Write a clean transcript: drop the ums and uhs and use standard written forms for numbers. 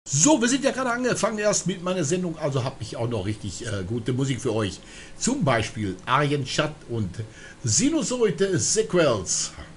So, wir sind ja gerade angefangen erst mit meiner Sendung, also habe ich auch noch richtig gute Musik für euch. Zum Beispiel Arjen Schatt und Sinusoide Sequels.